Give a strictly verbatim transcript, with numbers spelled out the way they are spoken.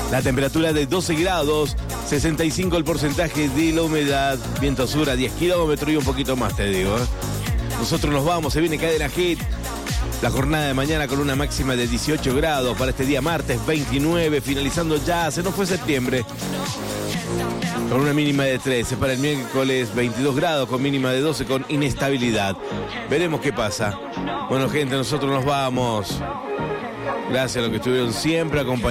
La temperatura de doce grados, sesenta y cinco el porcentaje de la humedad, viento sur a diez kilómetros y un poquito más, te digo. ¿eh? Nosotros nos vamos, se viene Cadena Hit. La jornada de mañana con una máxima de dieciocho grados para este día martes veintinueve, finalizando ya, se nos fue septiembre. Con una mínima de trece, para el miércoles veintidós grados, con mínima de doce, con inestabilidad. Veremos qué pasa. Bueno, gente, nosotros nos vamos. Gracias a los que estuvieron siempre acompañando.